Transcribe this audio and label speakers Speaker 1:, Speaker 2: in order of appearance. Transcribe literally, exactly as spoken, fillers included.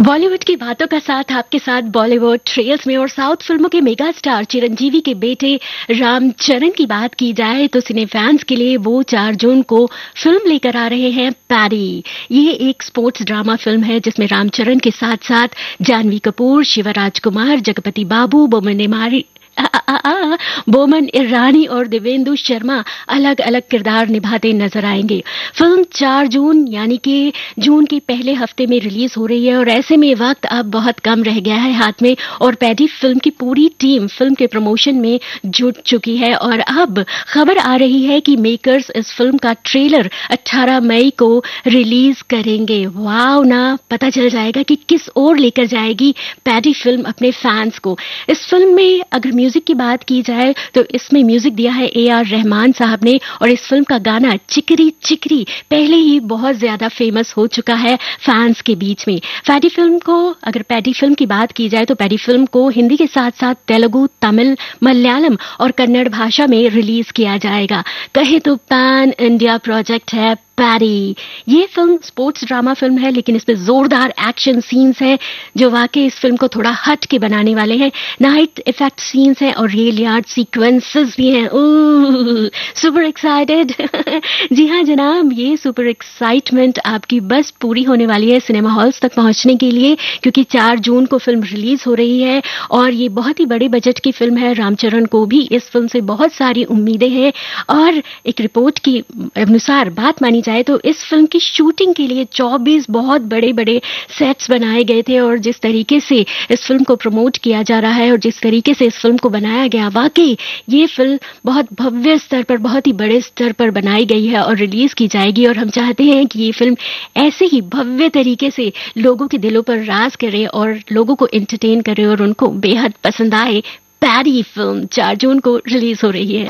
Speaker 1: बॉलीवुड की बातों का साथ आपके साथ बॉलीवुड ट्रेल्स में और साउथ फिल्मों के मेगा स्टार चिरंजीवी के बेटे रामचरण की बात की जाए तो सिने फैंस के लिए वो चार जून को फिल्म लेकर आ रहे हैं पैडी। ये एक स्पोर्ट्स ड्रामा फिल्म है जिसमें रामचरण के साथ साथ जानवी कपूर, शिवराज कुमार, जगपति बाबू, बोमन इमारी आ, आ, आ, बोमन ईरानी और देवेंदु शर्मा अलग अलग किरदार निभाते नजर आएंगे। फिल्म चार जून यानी कि जून के पहले हफ्ते में रिलीज हो रही है और ऐसे में वक्त अब बहुत कम रह गया है हाथ में और पैडी फिल्म की पूरी टीम फिल्म के प्रमोशन में जुट चुकी है और अब खबर आ रही है कि मेकर्स इस फिल्म का ट्रेलर अठारह मई को रिलीज करेंगे। वाव ना, पता चल जाएगा कि किस ओर लेकर जाएगी पैडी फिल्म अपने फैंस को। इस फिल्म में अगर म्यूजिक की बात की जाए तो इसमें म्यूजिक दिया है ए आर रहमान साहब ने और इस फिल्म का गाना चिकरी चिकरी पहले ही बहुत ज्यादा फेमस हो चुका है फैंस के बीच में। पैडी फिल्म को अगर पैडी फिल्म की बात की जाए तो पैडी फिल्म को हिंदी के साथ साथ तेलुगु, तमिल, मलयालम और कन्नड़ भाषा में रिलीज किया जाएगा। कहे तो पैन इंडिया प्रोजेक्ट है पैडी। ये फिल्म स्पोर्ट्स ड्रामा फिल्म है लेकिन इसमें जोरदार एक्शन सीन्स हैं जो वाकई इस फिल्म को थोड़ा हट के बनाने वाले हैं। नाइट इफेक्ट सीन्स हैं और रेल यार्ड सीक्वेंसेस भी हैं। ओह, सुपर एक्साइटेड। जी हाँ जनाब, ये सुपर एक्साइटमेंट आपकी बस पूरी होने वाली है सिनेमा हॉल्स तक पहुंचने के लिए क्योंकि चार जून को फिल्म रिलीज हो रही है और ये बहुत ही बड़े बजट की फिल्म है। रामचरण को भी इस फिल्म से बहुत सारी उम्मीदें हैं और एक रिपोर्ट की अनुसार बात मानी जाए तो इस फिल्म की शूटिंग के लिए चौबीस बहुत बड़े बड़े सेट्स बनाए गए थे और जिस तरीके से इस फिल्म को प्रमोट किया जा रहा है और जिस तरीके से इस फिल्म को बनाया गया, वाकई ये फिल्म बहुत भव्य स्तर पर, बहुत ही बड़े स्तर पर बनाई गई है और रिलीज की जाएगी और हम चाहते हैं कि ये फिल्म ऐसे ही भव्य तरीके से लोगों के दिलों पर राज करे और लोगों को एंटरटेन करे और उनको बेहद पसंद आए। पैडी फिल्म चार जून को रिलीज हो रही है।